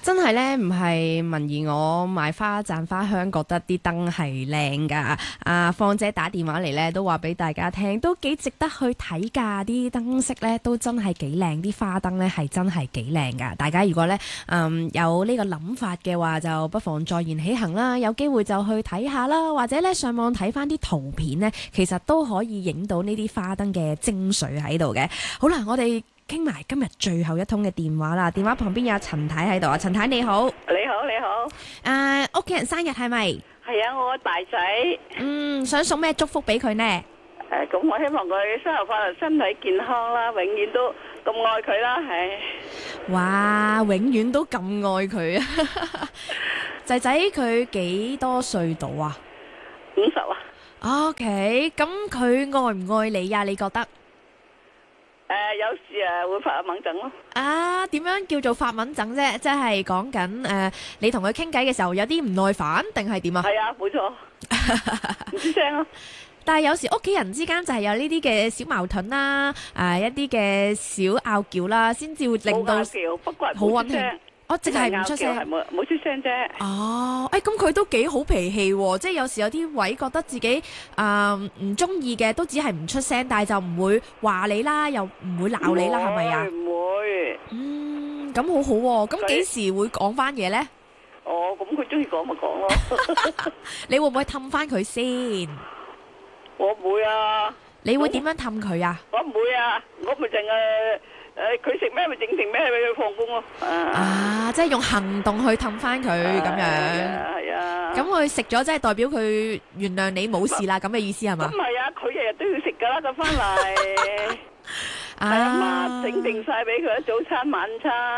真係咧，唔係文怡我買花讚花香，覺得啲燈係靚噶。阿芳姐打電話嚟咧，都話俾大家聽，都幾值得去睇噶。啲燈飾咧都真係幾靚，啲花燈咧係真係幾靚噶。大家如果咧有呢個諗法嘅話，就不妨坐言起行啦。有機會就去睇下啦，或者咧上網睇翻啲圖片咧，其實都可以影到呢啲花燈嘅精髓喺度嘅。好啦，我哋傾埋今日最後一通嘅電話啦，電話旁邊有陳太喺度啊，陳太你好。 你好，你好。 屋企人生日係咪？ 係啊，我大仔。 想送咩祝福俾佢呢？ 咁我希望佢生日快樂，身體健康啦，永遠都咁愛佢啦，係。 哇，永遠都咁愛佢啊！仔仔佢幾多歲到啊 ？50啊。 OK， 咁佢愛唔愛你啊？你覺得？ 有時會發猛整咯。 啊，點樣叫做發猛整啫？即係講緊你同佢傾偈嘅時候有啲唔耐煩，定係點啊？ 係啊，冇錯。唔出聲咯。 但係有時屋企人之間就係有呢啲嘅小矛盾啦，一啲嘅小拗撬啦，先至會令到好溫馨。我淨係唔出聲， 係冇出聲啫。 哦，咁佢都幾好脾氣喎，即係有時有啲位覺得自己唔中意嘅，都只係唔出聲，但係就唔會話你啦，又唔會鬧你啦，係咪啊？ 唔會。 咁好好喎，咁幾時會講翻嘢咧？ 哦，咁佢中意講咪講咯。 你會唔會氹翻佢先？ 我唔會啊。 你會點樣氹佢啊？ 我唔會啊，我咪淨係。佢食咩咪整成咩俾佢放工咯。 即係用行動去氹翻佢咁樣。 係啊。咁佢食咗，即係代表佢原諒你冇事啦，咁嘅意思係嘛？ 咁係啊，佢日日都要食噶啦，佢翻嚟。係啊嘛，整定晒俾佢早餐晚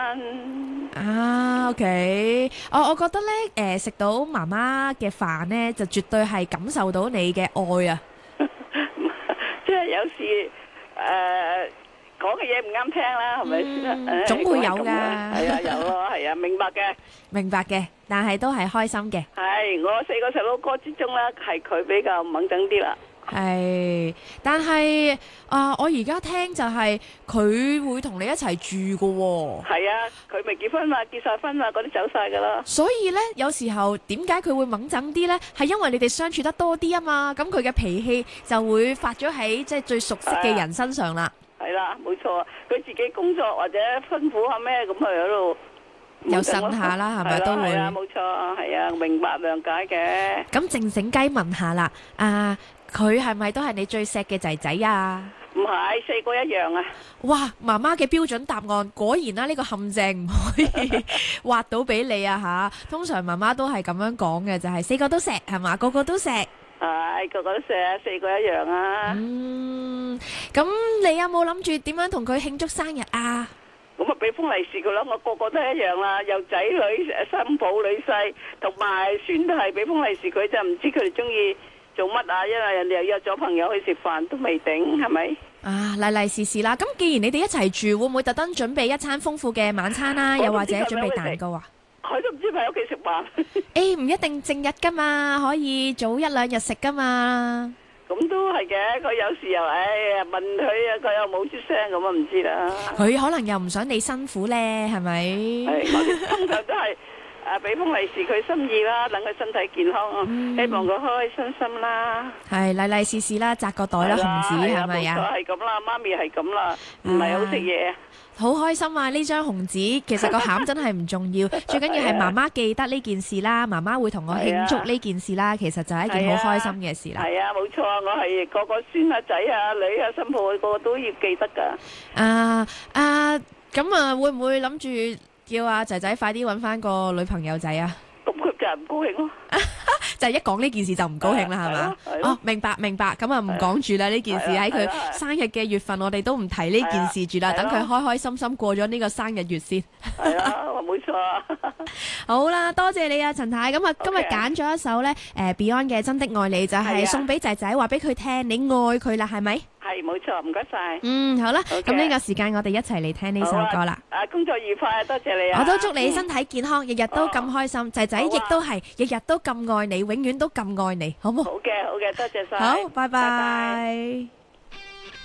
餐。 OK。我覺得咧，食到媽媽嘅飯咧，就絕對係感受到你嘅愛啊。 即係有時講嘅嘢唔啱聽啦，係咪先啦？ 總會有噶。 係啊，有咯，係啊，明白嘅。 明白嘅，但係都係開心嘅。 係，我4個細佬哥之中咧，係佢比較猛整啲啦。 係，但係我而家聽就係佢會同你一齊住噶喎。 係啊，佢未結婚嘛，結晒婚嘛，嗰啲走晒噶啦。 所以咧，有時候點解佢會猛整啲咧？係因為你哋相處得多啲啊嘛，咁佢嘅脾氣就會發咗喺即係最熟悉嘅人身上啦。 係啦，冇錯，佢自己工作或者辛苦下咩咁佢喺度又呻下啦，係咪都會？ 係啊，冇錯，係啊，明白諒解嘅。 咁靜靜雞問下啦，佢係咪都係你最錫嘅仔仔啊？ 唔係，4個一樣啊！ 哇，媽媽嘅標準答案果然啦，呢個陷阱唔可以挖到俾你啊吓！通常媽媽都係咁樣講嘅，就係4個都錫係嘛，個個都錫。 係，個個都錫，4個一樣啊！ 咁你有冇諗住點樣同佢慶祝生日啊？ 咁啊，俾封利是佢咯，我個個都係一樣啦，有仔女、新抱、女婿同埋孫都係俾封利是佢，就唔知佢哋中意做乜啊？因為人哋又約咗朋友去食飯，都未定，係咪？利利是是啦。咁既然你哋一齊住，會唔會特登準備一餐豐富嘅晚餐啦？又或者準備蛋糕啊？ 佢都唔知喺屋企食飯。 唔一定正日噶嘛，可以早1、2日食噶嘛。 咁都係嘅，佢有時又問佢啊，佢又冇出聲，咁啊唔知啦。 佢可能又唔想你辛苦咧，係咪？ 係，我哋通常都係俾封利是佢心意啦，等佢身體健康，希望佢開開心心啦。係，利利是是啦，摘個袋啦，紅紙係咪啊？冇錯，係咁啦，媽咪係咁啦，唔係好食嘢。 好開心啊！呢張紅紙其實個餡真係唔重要，最緊要係媽媽記得呢件事啦，媽媽會同我慶祝呢件事啦，其實就係一件好開心嘅事啦。係啊，冇錯，我係個個孫啊、仔啊、女啊、新抱個個都要記得噶。咁會唔會諗住叫阿仔仔快啲搵翻個女朋友仔啊？咁佢就唔高興咯。就係一講呢件事就唔高興啦，係嘛？哦，明白明白，咁啊唔講住啦，呢件事喺佢生日嘅月份，我哋都唔提呢件事住啦，等佢開開心心過咗呢個生日月先。係啊，冇錯啊。好啦，多謝你啊，陳太。咁啊，今日揀咗一首咧，Beyond 嘅《真的愛你》，就係送俾仔仔，話俾佢聽，你愛佢啦，係咪？係，冇錯，唔該晒。好啦，咁呢個時間我哋一齊嚟聽呢首歌啦。工作愉快，多謝你啊！我都祝你身體健康，日日都咁開心，仔仔亦都係日日都咁愛你，永遠都咁愛你，好冇？好嘅，好嘅，多謝晒。好，拜拜。